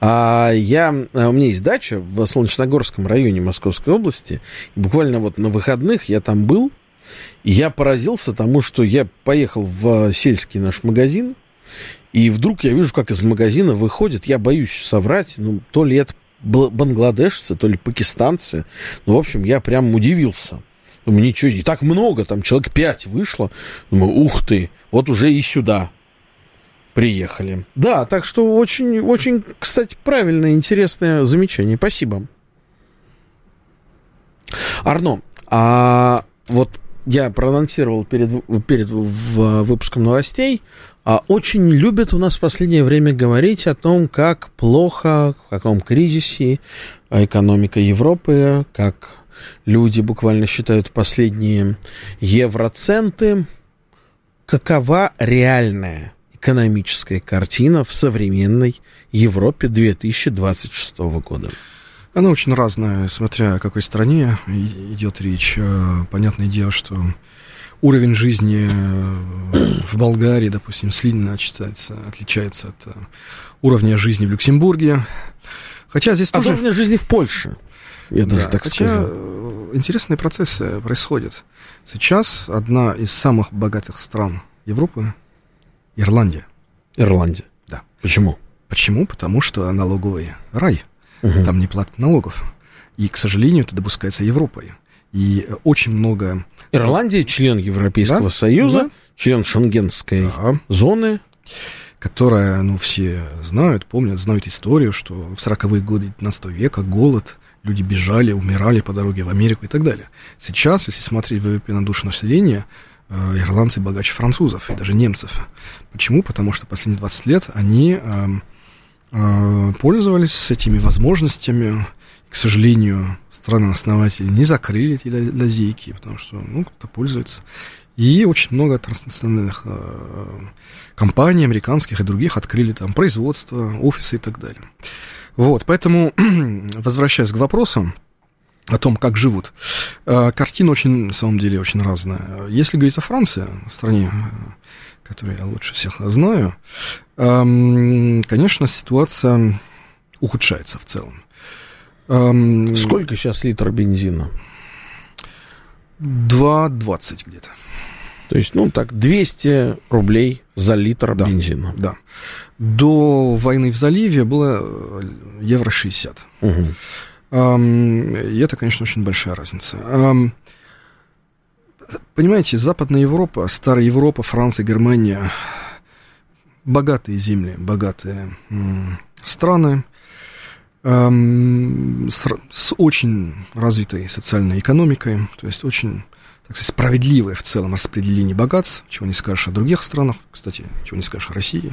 У меня есть дача в Солнечногорском районе Московской области. И буквально вот на выходных я там был, и я поразился тому, что я поехал в сельский наш магазин, и вдруг я вижу, как из магазина выходят, я боюсь соврать, то ли это бангладешцы, то ли пакистанцы. В общем, я прям удивился. Думаю, ничего, и так много, там человек 5 вышло. Думаю, ух ты, вот уже и сюда приехали. Да, так что очень, очень, кстати, правильное, интересное замечание. Спасибо. Арно, вот я проанонсировал перед выпуском новостей, очень любят у нас в последнее время говорить о том, как плохо, в каком кризисе экономика Европы, как люди буквально считают последние евроценты. Какова реальная экономическая картина в современной Европе 2026 года? Она очень разная, смотря о какой стране идет речь. Понятное дело, что уровень жизни в Болгарии, допустим, сильно отличается от уровня жизни в Люксембурге. Хотя здесь тоже... От уровня жизни в Польше, я даже так скажу. Интересные процессы происходят. Сейчас одна из самых богатых стран Европы — Ирландия. Ирландия? Да. Почему? Почему? Потому что налоговый рай. Там не платят налогов. И, к сожалению, это допускается Европой. И очень много... Ирландия — член Европейского Союза, член Шенгенской зоны. Которая, все знают, помнят, знают историю, что в 40-е годы 19 века голод, люди бежали, умирали по дороге в Америку и так далее. Сейчас, если смотреть ВВП на душу населения, ирландцы богаче французов и даже немцев. Почему? Потому что последние 20 лет они пользовались этими возможностями. К сожалению, страны-основатели не закрыли эти лазейки, потому что, кто-то пользуется. И очень много транснациональных компаний, американских и других, открыли там производство, офисы и так далее. Вот, поэтому, возвращаясь к вопросу о том, как живут, картина очень, на самом деле, очень разная. Если говорить о Франции, стране, которую я лучше всех знаю, конечно, ситуация ухудшается в целом. Сколько сейчас литр бензина? 2,20 где-то. То есть, 200 рублей за литр бензина. Да. До войны в заливе было евро 60. И это, конечно, очень большая разница. Понимаете, Западная Европа, Старая Европа, Франция, Германия, богатые земли, богатые страны, с очень развитой социальной экономикой, то есть очень, так сказать, справедливое в целом распределение богатств, чего не скажешь о других странах, кстати, чего не скажешь о России.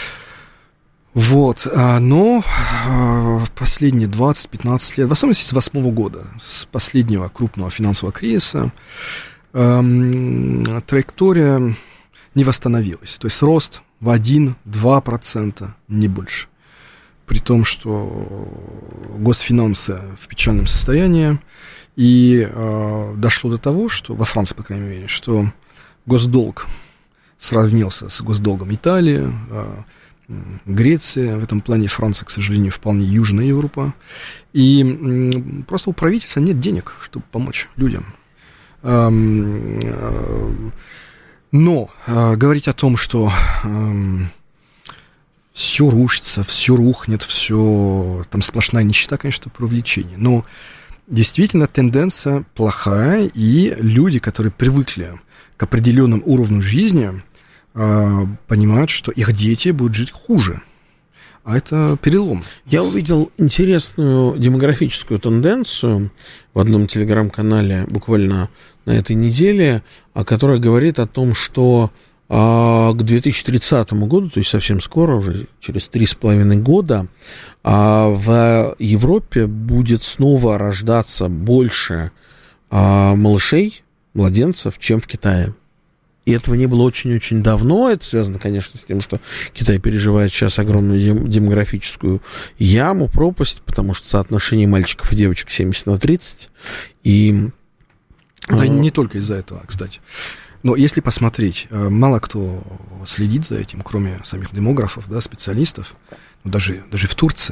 Вот, но в последние 20-15 лет, в особенности с 2008 года, с последнего крупного финансового кризиса, траектория не восстановилась. То есть рост в 1-2%, не больше. При том, что госфинансы в печальном состоянии. И дошло до того, что, во Франции, по крайней мере, что госдолг сравнился с госдолгом Италии, Греция. В этом плане Франция, к сожалению, вполне Южная Европа. И просто у правительства нет денег, чтобы помочь людям. Но говорить о том, что все рушится, все рухнет, все там сплошная нищета, конечно, преувеличение. Но действительно тенденция плохая, и люди, которые привыкли к определенному уровню жизни, понимают, что их дети будут жить хуже. А это перелом. Я увидел интересную демографическую тенденцию в одном телеграм-канале буквально на этой неделе, которая говорит о том, что к 2030 году, то есть совсем скоро, уже через 3,5 года, в Европе будет снова рождаться больше малышей, младенцев, чем в Китае. И этого не было очень-очень давно. Это связано, конечно, с тем, что Китай переживает сейчас огромную демографическую яму, пропасть, потому что соотношение мальчиков и девочек 70/30. И... Да не только из-за этого, кстати. Но если посмотреть, мало кто следит за этим, кроме самих демографов, да, специалистов, даже в Турции.